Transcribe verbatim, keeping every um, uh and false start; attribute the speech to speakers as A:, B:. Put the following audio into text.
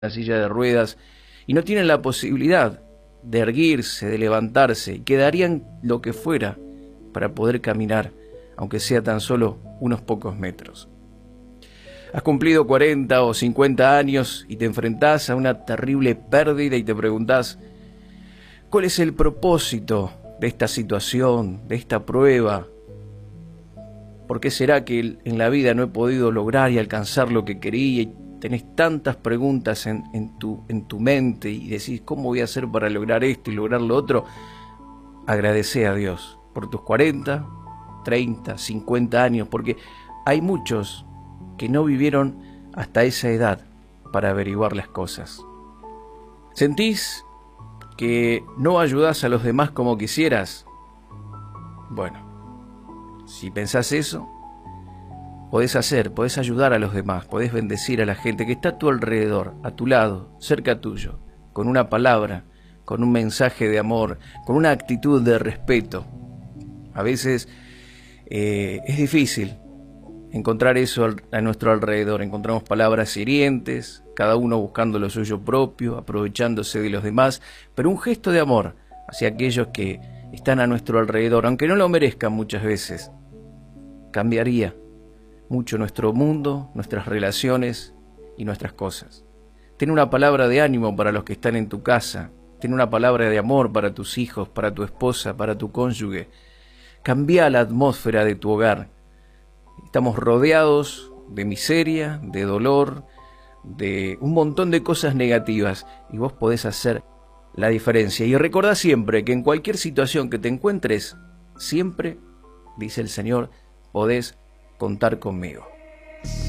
A: la silla de ruedas y no tienen la posibilidad de erguirse, de levantarse, y que darían lo que fuera para poder caminar, aunque sea tan solo unos pocos metros. Has cumplido cuarenta o cincuenta años y te enfrentás a una terrible pérdida y te preguntás, ¿cuál es el propósito de esta situación, de esta prueba? ¿Por qué será que en la vida no he podido lograr y alcanzar lo que quería? Y tenés tantas preguntas en, en, tu, en tu mente y decís, ¿cómo voy a hacer para lograr esto y lograr lo otro? Agradecé a Dios por tus cuarenta, treinta, cincuenta años, porque hay muchos que no vivieron hasta esa edad para averiguar las cosas. ¿Sentís que no ayudás a los demás como quisieras? Bueno, si pensás eso, podés hacer, podés ayudar a los demás, podés bendecir a la gente que está a tu alrededor, a tu lado, cerca tuyo, con una palabra, con un mensaje de amor, con una actitud de respeto. A veces eh, es difícil encontrar eso a nuestro alrededor. Encontramos palabras hirientes, cada uno buscando lo suyo propio, aprovechándose de los demás, pero un gesto de amor hacia aquellos que están a nuestro alrededor, aunque no lo merezcan muchas veces, cambiaría mucho nuestro mundo, nuestras relaciones y nuestras cosas. Ten una palabra de ánimo para los que están en tu casa, ten una palabra de amor para tus hijos, para tu esposa, para tu cónyuge. Cambia la atmósfera de tu hogar. Estamos rodeados de miseria, de dolor, de un montón de cosas negativas y vos podés hacer la diferencia. Y recordá siempre que en cualquier situación que te encuentres, siempre, dice el Señor, podés contar conmigo.